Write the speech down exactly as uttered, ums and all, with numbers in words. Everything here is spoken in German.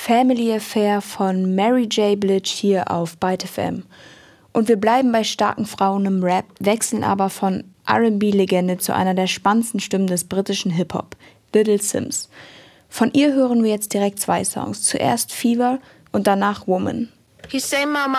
Family Affair von Mary J. Blige hier auf Byte F M. Und wir bleiben bei starken Frauen im Rap, wechseln aber von R and B-Legende zu einer der spannendsten Stimmen des britischen Hip-Hop, Little Simz. Von ihr hören wir jetzt direkt zwei Songs. Zuerst Fever und danach Woman. He say, Mama,